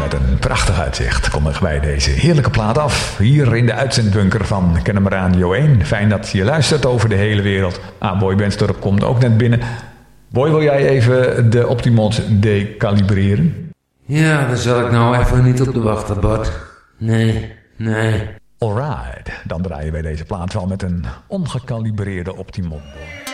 met een prachtig uitzicht kondigen wij deze heerlijke plaat af. Hier in de uitzendbunker van KNM Radio 1. Fijn dat je luistert over de hele wereld. Boy Benstorp komt ook net binnen. Boy, wil jij even de Optimod decalibreren? Ja, daar zal ik nou even niet op de wachten, Bart. Nee. Alright, dan draaien wij deze plaat wel met een ongekalibreerde Optimod.